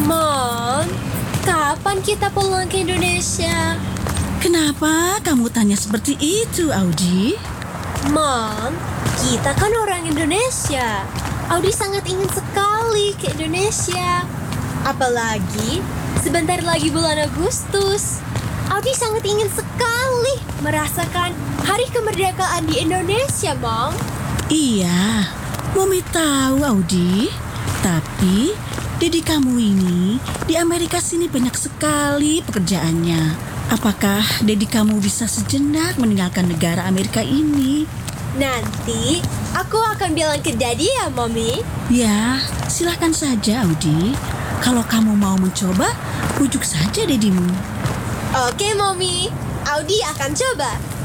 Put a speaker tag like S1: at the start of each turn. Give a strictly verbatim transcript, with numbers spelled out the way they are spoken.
S1: Mom, kapan kita pulang ke Indonesia?
S2: Kenapa kamu tanya seperti itu, Audi?
S1: Mom, kita kan orang Indonesia. Audi sangat ingin sekali ke Indonesia. Apalagi sebentar lagi bulan Agustus. Audi sangat ingin sekali merasakan hari kemerdekaan di Indonesia, Mom.
S2: Iya, Mami tahu, Audi. Tapi Dedi kamu ini di Amerika sini banyak sekali pekerjaannya. Apakah Dedi kamu bisa sejenak meninggalkan negara Amerika ini?
S1: Nanti aku akan bilang ke Daddy ya, Mommy.
S2: Ya, silahkan saja, Audi. Kalau kamu mau mencoba, bujuk saja Dedimu.
S1: Oke, Mommy. Audi akan coba.